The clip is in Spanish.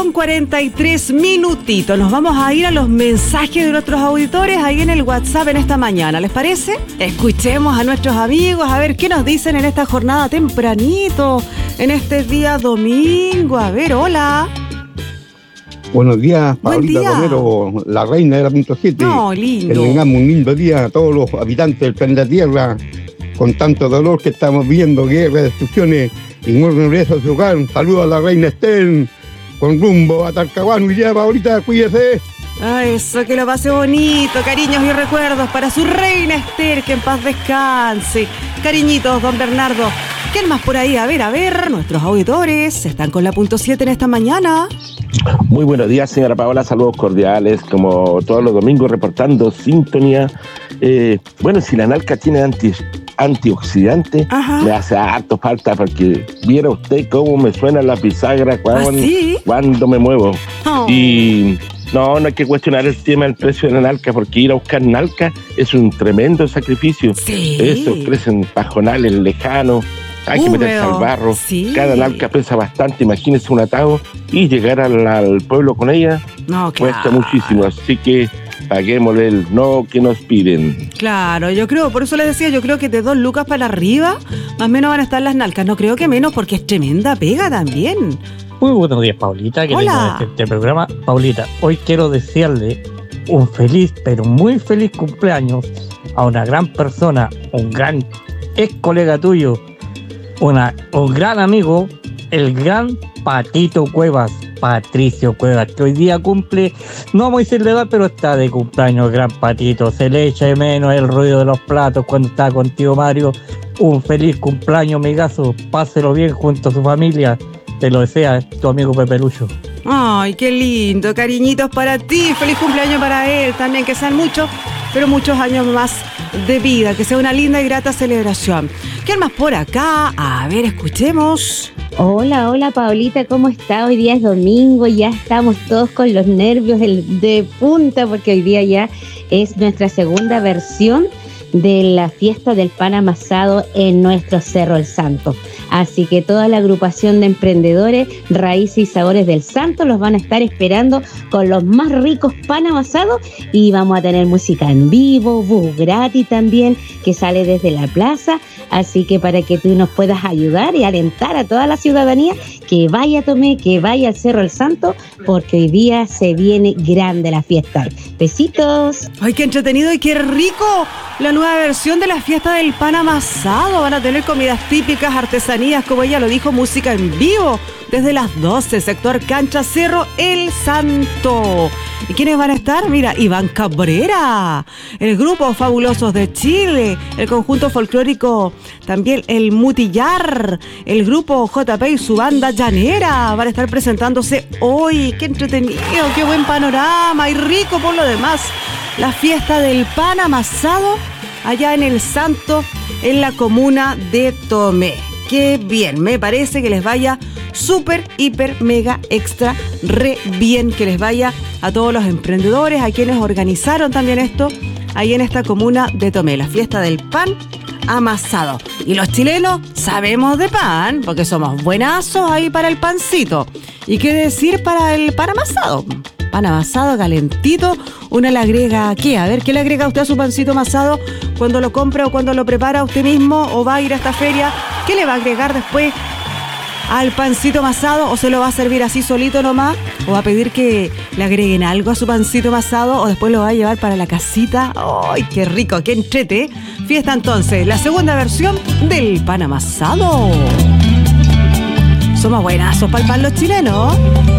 8:43 minutitos. Nos vamos a ir a los mensajes de nuestros auditores ahí en el WhatsApp en esta mañana. ¿Les parece? Escuchemos a nuestros amigos a ver qué nos dicen en esta jornada tempranito, en este día domingo. A ver, hola. Buenos días, Paulita Romero, la reina de la punto 7. No, lindo. Que tengamos un lindo día a todos los habitantes del planeta Tierra, con tanto dolor que estamos viendo, guerra, destrucciones, y no regreso a su hogar. Un saludo a la reina Esther, con rumbo a Talcahuano. Y ya, Paulita, cuídese. Eso, que lo pase bonito, cariños y recuerdos para su reina Esther, que en paz descanse. Cariñitos, don Bernardo. ¿Quién más por ahí? A ver, nuestros auditores están con la punto 7 en esta mañana. Muy buenos días, señora Paola, saludos cordiales, como todos los domingos reportando sintonía. Bueno, si la nalca tiene antioxidante, me hace harto falta, porque viera usted cómo me suena la bisagra cuando me muevo. Y no hay que cuestionar el tema del precio de la nalca, porque ir a buscar nalca es un tremendo sacrificio. Sí. Eso crecen pajonales lejanos. Hay que meterse al barro. Sí. Cada nalca pesa bastante. Imagínese un atajo y llegar al pueblo con ella. Cuesta muchísimo. Así que paguémosle el no que nos piden. Claro, yo creo, por eso les decía, yo creo que de 2 lucas para arriba, más o menos van a estar las nalcas. No creo que menos, porque es tremenda pega también. Muy buenos días, Paulita. Que hola. Este programa. Paulita, hoy quiero desearle un feliz, pero muy feliz cumpleaños a una gran persona, un gran ex colega tuyo, un gran amigo, el gran Patito Cuevas, Patricio Cuevas, que hoy día cumple, no vamos a decir la edad, pero está de cumpleaños el gran Patito. Se le echa de menos el ruido de los platos cuando está contigo, Mario. Un feliz cumpleaños, amigazo. Páselo bien junto a su familia. Te lo desea tu amigo Pepe Lucho. Ay, qué lindo, cariñitos para ti. Feliz cumpleaños para él también, que sean muchos, pero muchos años más de vida, que sea una linda y grata celebración. ¿Quién más por acá? A ver, escuchemos. Hola, Paulita, ¿cómo está? Hoy día es domingo, ya estamos todos con los nervios de punta, porque hoy día ya es nuestra segunda versión de la fiesta del pan amasado en nuestro Cerro El Santo. Así que toda la agrupación de emprendedores, Raíces y Sabores del Santo, los van a estar esperando con los más ricos pan amasados, y vamos a tener música en vivo, bus gratis también, que sale desde la plaza. Así que para que tú nos puedas ayudar y alentar a toda la ciudadanía que vaya a Tomé, que vaya al Cerro El Santo, porque hoy día se viene grande la fiesta. Besitos. ¡Ay, qué entretenido y qué rico! La nueva versión de la fiesta del pan amasado. Van a tener comidas típicas, artesanías, como ella lo dijo, música en vivo desde las 12, sector Cancha Cerro El Santo. ¿Y quiénes van a estar? Mira, Iván Cabrera, el grupo Fabulosos de Chile, el conjunto folclórico, también el Mutillar, el grupo JP y su banda llanera van a estar presentándose hoy. ¡Qué entretenido! ¡Qué buen panorama! Y rico por lo demás. La fiesta del pan amasado allá en El Santo, en la comuna de Tomé. ¡Qué bien! Me parece que les vaya súper, hiper, mega, extra, re bien, que les vaya a todos los emprendedores, a quienes organizaron también esto, ahí en esta comuna de Tomé, la fiesta del pan amasado. Y los chilenos sabemos de pan, porque somos buenazos ahí para el pancito. ¿Y qué decir para el pan amasado? Pan amasado calentito, uno le agrega, ¿qué? A ver, ¿qué le agrega usted a su pancito amasado cuando lo compra o cuando lo prepara usted mismo o va a ir a esta feria? ¿Qué le va a agregar después al pancito amasado, o se lo va a servir así solito nomás, o va a pedir que le agreguen algo a su pancito amasado, o después lo va a llevar para la casita? ¡Ay, qué rico, qué entrete! Fiesta entonces, la segunda versión del pan amasado. Somos buenazos para el pan los chilenos.